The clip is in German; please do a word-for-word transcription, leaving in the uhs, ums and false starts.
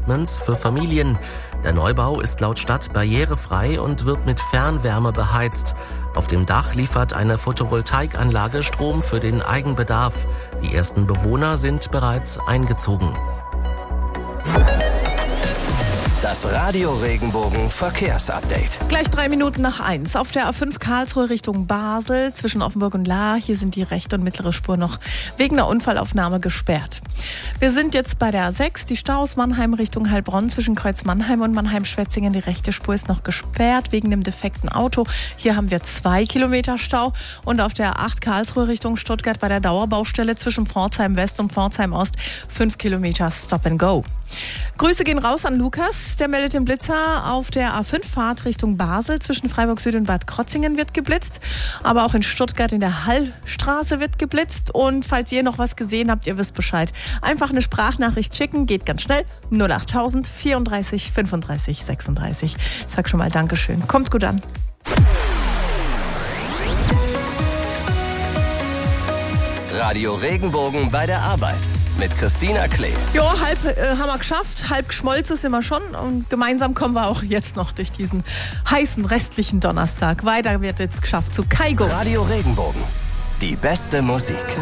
Apartments für Familien. Der Neubau ist laut Stadt barrierefrei und wird mit Fernwärme beheizt. Auf dem Dach liefert eine Photovoltaikanlage Strom für den Eigenbedarf. Die ersten Bewohner sind bereits eingezogen. Das Radio Regenbogen Verkehrsupdate. Gleich drei Minuten nach eins. Auf der A fünf Karlsruhe Richtung Basel zwischen Offenburg und Lahr. Hier sind die rechte und mittlere Spur noch wegen einer Unfallaufnahme gesperrt. Wir sind jetzt bei der A sechs. Die Staus Mannheim Richtung Heilbronn zwischen Kreuz Mannheim und Mannheim-Schwetzingen. Die rechte Spur ist noch gesperrt wegen dem defekten Auto. Hier haben wir zwei Kilometer Stau. Und auf der A acht Karlsruhe Richtung Stuttgart bei der Dauerbaustelle zwischen Pforzheim West und Pforzheim Ost fünf Kilometer Stop and Go. Grüße gehen raus an Lukas, der meldet den Blitzer. Auf der A fünf Fahrt Richtung Basel zwischen Freiburg Süd und Bad Krotzingen wird geblitzt. Aber auch in Stuttgart in der Hallstraße wird geblitzt. Und falls ihr noch was gesehen habt, ihr wisst Bescheid. Einfach eine Sprachnachricht schicken, geht ganz schnell. null achttausend vierunddreißig fünfunddreißig sechsunddreißig. Sag schon mal Dankeschön. Kommt gut an. Radio Regenbogen bei der Arbeit mit Christina Klee. Jo, halb äh, haben wir geschafft, halb geschmolzen sind wir schon und gemeinsam kommen wir auch jetzt noch durch diesen heißen restlichen Donnerstag. Weiter wird jetzt geschafft zu Kaigo. Radio Regenbogen, die beste Musik.